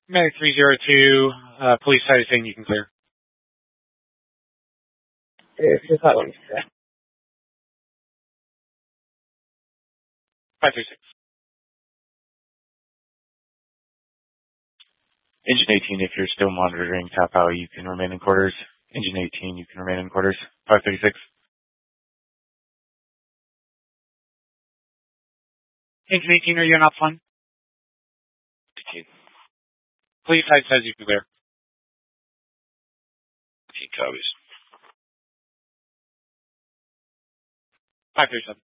Medic 302, police side is saying you can clear. Just that one. 536. Engine 18, if you're still monitoring tap out, you can remain in quarters. Engine 18, you can remain in quarters. 536. Engine 18, are you on up one? 18. Police side says you can clear. 18 copies. 537.